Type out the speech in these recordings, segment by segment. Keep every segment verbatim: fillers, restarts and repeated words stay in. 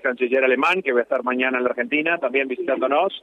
canciller alemán, que va a estar mañana en la Argentina, también visitándonos.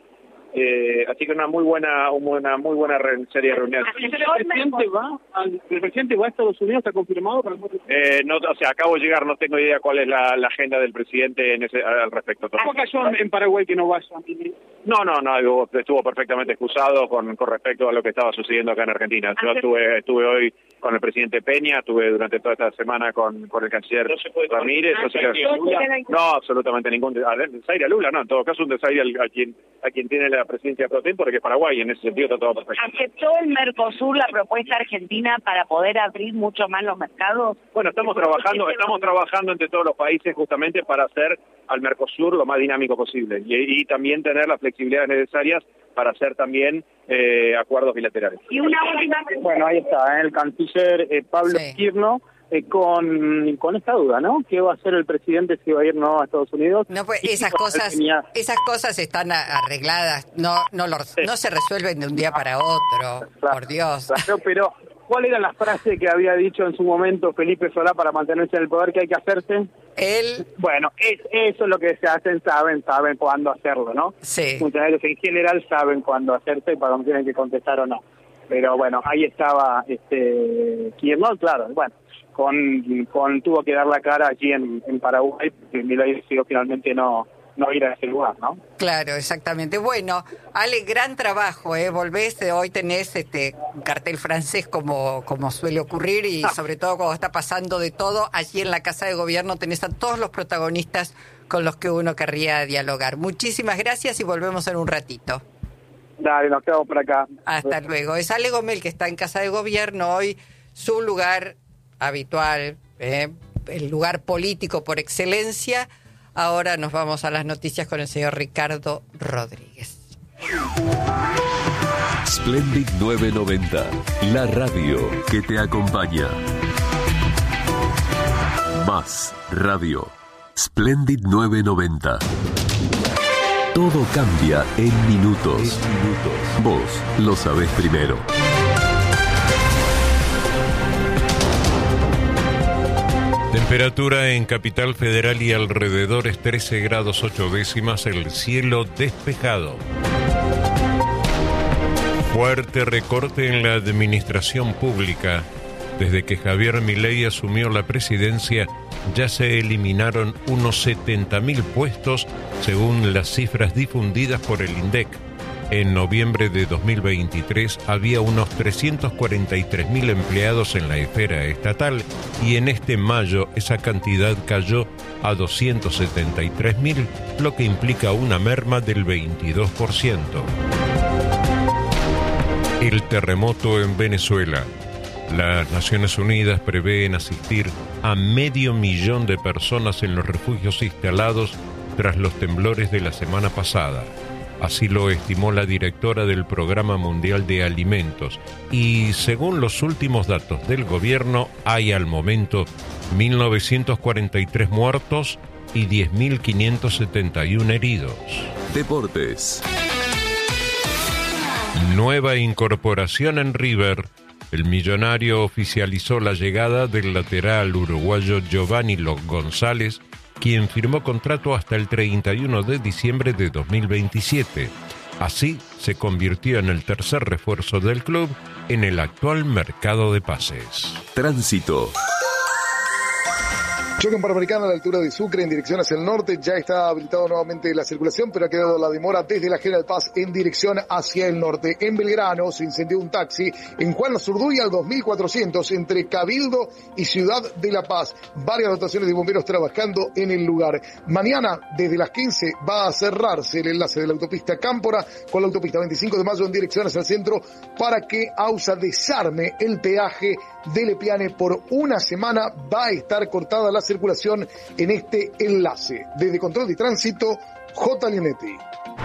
Eh, así que una muy buena, una muy buena re- serie de reuniones. ¿El presidente va, al, el presidente va a Estados Unidos? ¿Está confirmado? Para el... eh, no, o sea, acabo de llegar, no tengo idea cuál es la, la agenda del presidente en ese, al respecto. ¿Cómo cayó en Paraguay que no vaya? No, no, no, estuvo perfectamente excusado con, con respecto a lo que estaba sucediendo acá en Argentina. Yo estuve, estuve hoy con el presidente Peña, estuve durante toda esta semana con, con el canciller Ramírez. O sea, no, absolutamente ningún desaire a Lula, no, en todo caso un desaire a quien, a quien tiene la presidencia pro tempore, que es Paraguay, en ese sentido está todo perfecto. ¿Aceptó el Mercosur la propuesta argentina para poder abrir mucho más los mercados? Bueno, estamos trabajando, estamos trabajando entre todos los países justamente para hacer al Mercosur lo más dinámico posible y, y también tener las flexibilidades necesarias para hacer también eh, acuerdos bilaterales. Y una última... Bueno, ahí está, ¿eh? El canciller eh, Pablo Sí. Skirno, eh, con, con esta duda, ¿no? ¿Qué va a hacer el presidente si va a ir no a Estados Unidos? No, pues Y esas bueno, cosas, tenía... esas cosas están a- arregladas, no, no, lo- Sí. no se resuelven de un día para otro, Claro, por Dios. claro, pero ¿cuál era la frase que había dicho en su momento Felipe Solá para mantenerse en el poder que hay que hacerse? Él, Bueno, es, eso es lo que se hacen, saben, saben cuándo hacerlo, ¿no? sí. Muchas veces en general saben cuándo hacerse y para dónde tienen que contestar o no. Pero bueno, ahí estaba este Kirchner, claro, bueno, con, con tuvo que dar la cara allí en, en Paraguay, porque Milei decidió finalmente no, no ir a ese lugar, ¿no? Claro, exactamente. Bueno, Ale, gran trabajo, ¿eh? Volvés, eh, hoy tenés este un cartel francés como, como suele ocurrir y Ah. sobre todo cuando está pasando de todo, allí en la Casa de Gobierno tenés a todos los protagonistas con los que uno querría dialogar. Muchísimas gracias y volvemos en un ratito. Dale, nos quedamos por acá. Hasta luego. Es Ale Gomel que está en Casa de Gobierno hoy, su lugar habitual, ¿eh? El lugar político por excelencia. Ahora nos vamos a las noticias con el señor Ricardo Rodríguez. Splendid novecientos noventa, la radio que te acompaña. Más radio. Splendid novecientos noventa. Todo cambia en minutos. Vos lo sabés primero. Temperatura en Capital Federal y alrededores trece grados ocho décimas, el cielo despejado. Fuerte recorte en la administración pública. Desde que Javier Milei asumió la presidencia, ya se eliminaron unos setenta mil puestos, según las cifras difundidas por el INDEC. En noviembre de dos mil veintitrés había unos trescientos cuarenta y tres mil empleados en la esfera estatal y en este mayo esa cantidad cayó a doscientos setenta y tres mil, lo que implica una merma del veintidós por ciento. El terremoto en Venezuela. Las Naciones Unidas prevén asistir a medio millón de personas en los refugios instalados tras los temblores de la semana pasada. Así lo estimó la directora del Programa Mundial de Alimentos. Y según los últimos datos del gobierno, hay al momento mil novecientos cuarenta y tres muertos y diez mil quinientos setenta y uno heridos. Deportes. Nueva incorporación en River. El Millonario oficializó la llegada del lateral uruguayo Giovanni Los González, quien firmó contrato hasta el treinta y uno de diciembre de dos mil veintisiete. Así se convirtió en el tercer refuerzo del club en el actual mercado de pases. Tránsito. Choque en Panamericana a la altura de Sucre en dirección hacia el norte. Ya está habilitado nuevamente la circulación, pero ha quedado la demora desde la General Paz en dirección hacia el norte. En Belgrano se incendió un taxi en Juan Lazurduy al dos mil cuatrocientos entre Cabildo y Ciudad de La Paz. Varias dotaciones de bomberos trabajando en el lugar. Mañana, desde las quince, va a cerrarse el enlace de la autopista Cámpora con la autopista veinticinco de mayo en dirección hacia el centro para que AUSA desarme el peaje de Lepiane. Por una semana va a estar cortada la circulación en este enlace. Desde Control de Tránsito, J. Linetti.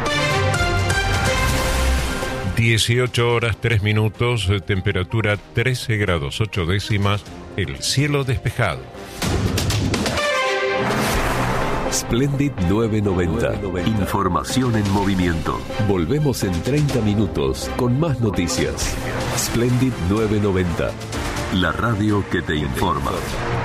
dieciocho horas tres minutos, temperatura trece grados ocho décimas, el cielo despejado. Splendid novecientos noventa. Información en movimiento. Volvemos en treinta minutos con más noticias. Splendid novecientos noventa. La radio que te informa.